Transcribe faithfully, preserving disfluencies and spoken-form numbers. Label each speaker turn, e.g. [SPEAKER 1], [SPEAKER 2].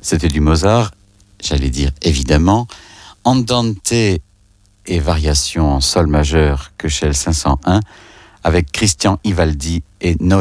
[SPEAKER 1] C'était du Mozart, j'allais dire évidemment. Andante et variation en sol majeur, Köchel cinq cent un, avec Christian Ivaldi et Noël.